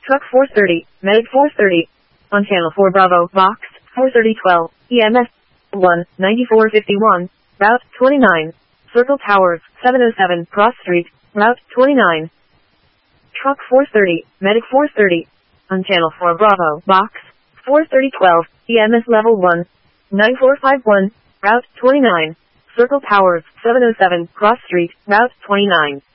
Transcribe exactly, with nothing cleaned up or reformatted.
Truck four thirty, Medic four thirty. On channel four Bravo, Box, four thirty twelve, E M S, one, ninety-four fifty-one, Route twenty-nine. Circle Towers, seven oh seven, Cross Street, Route twenty-nine. Truck four thirty, Medic four thirty. On channel four Bravo, Box, four thirty twelve, E M S Level one, nine four five one, Route twenty-nine. Circle Towers, seven oh seven, Cross Street, Route twenty-nine.